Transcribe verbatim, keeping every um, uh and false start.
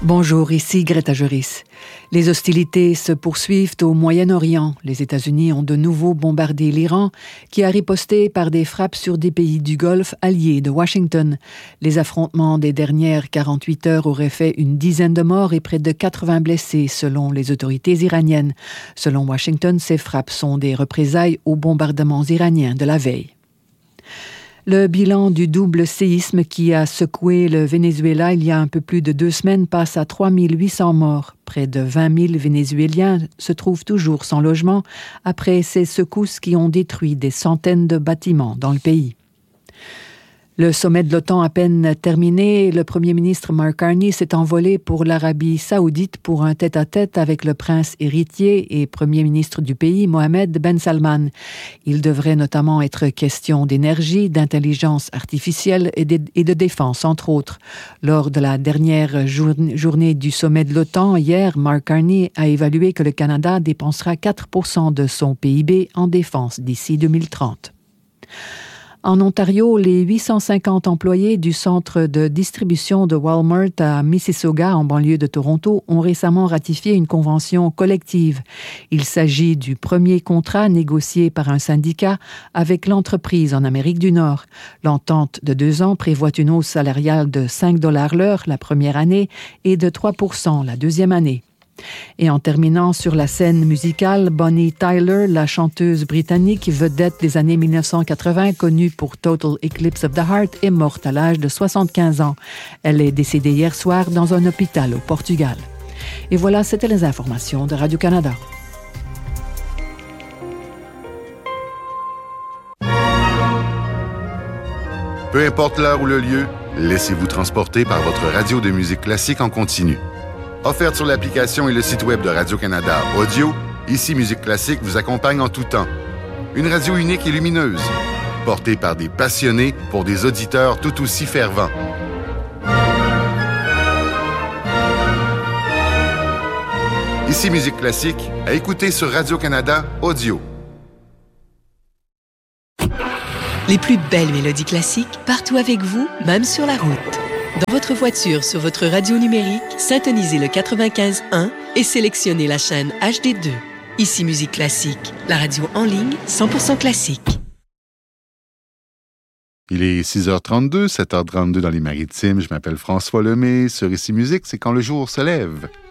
Bonjour, ici Greta Joris. Les hostilités se poursuivent au Moyen-Orient. Les États-Unis ont de nouveau bombardé l'Iran, qui a riposté par des frappes sur des pays du Golfe alliés de Washington. Les affrontements des dernières quarante-huit heures auraient fait une dizaine de morts et près de quatre-vingts blessés, selon les autorités iraniennes. Selon Washington, ces frappes sont des représailles aux bombardements iraniens de la veille. Le bilan du double séisme qui a secoué le Venezuela il y a un peu plus de deux semaines passe à trois mille huit cents morts. Près de vingt mille Vénézuéliens se trouvent toujours sans logement après ces secousses qui ont détruit des centaines de bâtiments dans le pays. Le sommet de l'OTAN à peine terminé, le premier ministre Mark Carney s'est envolé pour l'Arabie saoudite pour un tête-à-tête avec le prince héritier et premier ministre du pays, Mohamed Ben Salman. Il devrait notamment être question d'énergie, d'intelligence artificielle et de, et de défense, entre autres. Lors de la dernière jour, journée du sommet de l'OTAN, hier, Mark Carney a évalué que le Canada dépensera quatre pour cent de son P I B en défense d'ici deux mille trente. En Ontario, les huit cent cinquante employés du centre de distribution de Walmart à Mississauga, en banlieue de Toronto, ont récemment ratifié une convention collective. Il s'agit du premier contrat négocié par un syndicat avec l'entreprise en Amérique du Nord. L'entente de deux ans prévoit une hausse salariale de cinq dollars l'heure la première année et de trois pour cent la deuxième année. Et en terminant sur la scène musicale, Bonnie Tyler, la chanteuse britannique vedette des années mille neuf cent quatre-vingts, connue pour Total Eclipse of the Heart, est morte à l'âge de soixante-quinze ans. Elle est décédée hier soir dans un hôpital au Portugal. Et voilà, c'était les informations de Radio-Canada. Peu importe l'heure ou le lieu, laissez-vous transporter par votre radio de musique classique en continu. Offerte sur l'application et le site web de Radio-Canada Audio, Ici Musique Classique vous accompagne en tout temps. Une radio unique et lumineuse, portée par des passionnés pour des auditeurs tout aussi fervents. Ici Musique Classique, à écouter sur Radio-Canada Audio. Les plus belles mélodies classiques partout avec vous, même sur la route. Dans votre voiture, sur votre radio numérique, syntonisez le quatre-vingt-quinze un et sélectionnez la chaîne H D deux. Ici Musique Classique, la radio en ligne cent pour cent classique. Il est six heures trente-deux, sept heures trente-deux dans les Maritimes. Je m'appelle François Lemay. Sur Ici Musique, c'est quand le jour se lève.